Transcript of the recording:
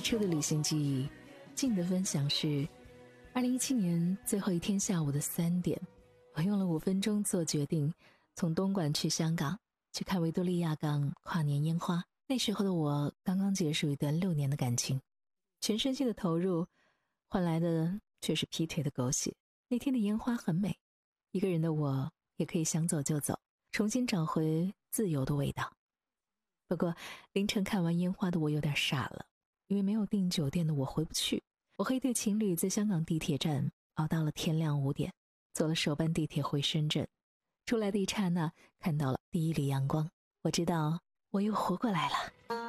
初的旅行记忆，近的分享是2017年最后一天下午的3点，我用了5分钟做决定，从东莞去香港去看维多利亚港跨年烟花。那时候的我刚刚结束一段6年的感情，全身心的投入换来的却是劈腿的狗血。那天的烟花很美，一个人的我也可以想走就走，重新找回自由的味道。不过凌晨看完烟花的我有点傻了，因为没有订酒店的我回不去。我和一对情侣在香港地铁站熬到了天亮5点，坐了首班地铁回深圳。出来的一刹那，看到了第一缕阳光，我知道我又活过来了。